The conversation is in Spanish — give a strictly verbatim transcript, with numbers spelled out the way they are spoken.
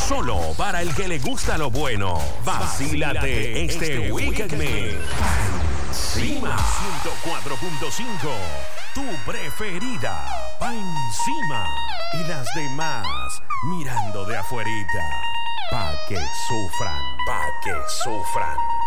Solo para el que le gusta lo bueno. Vacílate este Weekend Me. Encima ciento cuatro punto cinco. Tu preferida. Pa' encima. Y las demás mirando de afuerita. Pa' que sufran. Pa' que sufran.